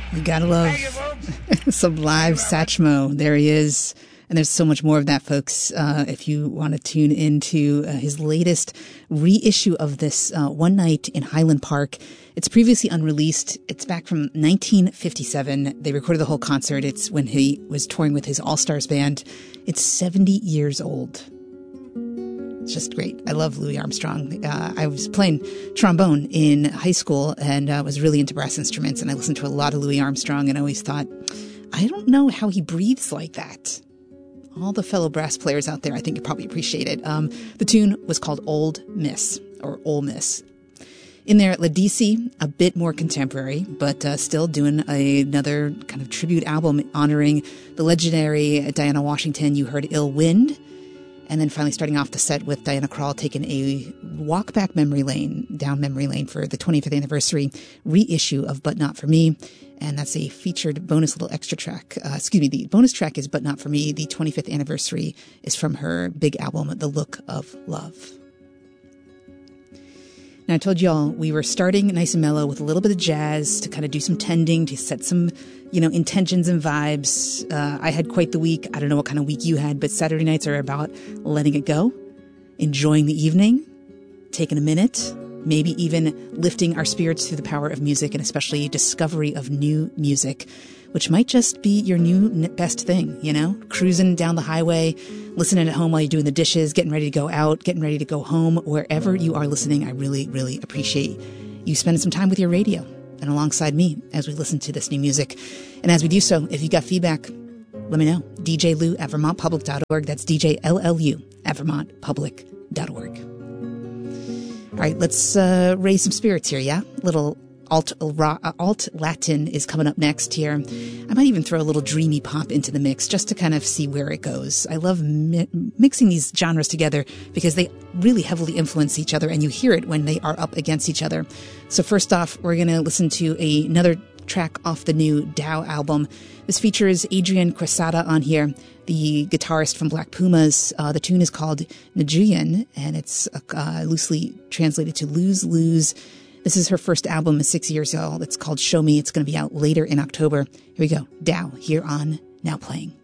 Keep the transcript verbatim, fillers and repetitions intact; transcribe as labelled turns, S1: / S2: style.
S1: You gotta love some live Satchmo. There he is. And there's so much more of that, folks. Uh, if you want to tune into uh, his latest reissue of this uh, One Night in Highland Park. It's previously unreleased. It's back from nineteen fifty-seven. They recorded the whole concert. It's when he was touring with his All-Stars band. It's seventy years old. It's just great. I love Louis Armstrong. Uh, I was playing trombone in high school and uh, was really into brass instruments. And I listened to a lot of Louis Armstrong and I always thought, I don't know how he breathes like that. All the fellow brass players out there, I think you probably appreciate it. Um, the tune was called Old Miss, or Ole Miss. In there, Ledisi, a bit more contemporary, but uh, still doing a, another kind of tribute album honoring the legendary Diana Washington. You heard Ill Wind. And then finally starting off the set with Diana Krall taking a walk back memory lane, down memory lane for the twenty-fifth anniversary reissue of But Not For Me. And that's a featured bonus little extra track. Uh, excuse me, the bonus track is But Not For Me. The twenty-fifth anniversary is from her big album, The Look of Love. Now, I told y'all we were starting nice and mellow with a little bit of jazz to kind of do some tending, to set some, you know, intentions and vibes. Uh, I had quite the week. I don't know what kind of week you had, but Saturday nights are about letting it go, enjoying the evening, taking a minute, maybe even lifting our spirits through the power of music and especially discovery of new music, which might just be your new best thing, you know, cruising down the highway, listening at home while you're doing the dishes, getting ready to go out, getting ready to go home, wherever you are listening. I really, really appreciate you spending some time with your radio and alongside me as we listen to this new music. And as we do so, if you got feedback, let me know. D J Lou at vermont public dot org. That's D J L L U at vermont public dot org. All right, let's uh, raise some spirits here, yeah? Little alt, uh, alt Latin is coming up next here. I might even throw a little dreamy pop into the mix just to kind of see where it goes. I love mi- mixing these genres together because they really heavily influence each other, and you hear it when they are up against each other. So first off, we're going to listen to a, another track off the new Dow album. This features Adrian Quesada on here, the guitarist from Black Pumas. Uh, the tune is called Najuyan, and it's uh, loosely translated to Lose Lose. This is her first album, six years old. It's called Show Me. It's going to be out later in October. Here we go. Dow here on Now Playing.